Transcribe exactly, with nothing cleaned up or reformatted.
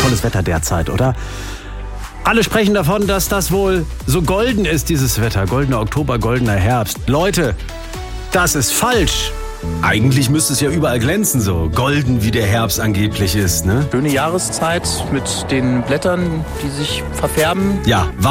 tolles Wetter derzeit, oder? Alle sprechen davon, dass das wohl so golden ist, dieses Wetter. Goldener Oktober, goldener Herbst. Leute, das ist falsch. Eigentlich müsste es ja überall glänzen, so golden wie der Herbst angeblich ist, ne? Schöne Jahreszeit mit den Blättern, die sich verfärben. Ja,